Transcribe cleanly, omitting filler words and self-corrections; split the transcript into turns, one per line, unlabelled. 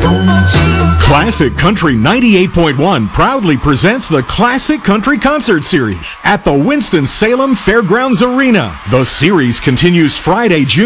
Classic Country 98.1 proudly presents the Classic Country Concert Series at the Winston-Salem Fairgrounds Arena. The series continues Friday, June